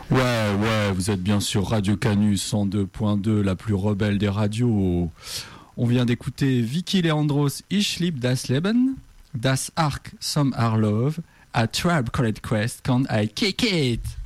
Ouais, vous êtes bien sur Radio Canus 102.2, la plus rebelle des radios. On vient d'écouter Vicky Leandros, Ich lieb das Leben, Das Ark, Some Are Love, A Tribe Called Quest, Can I Kick It?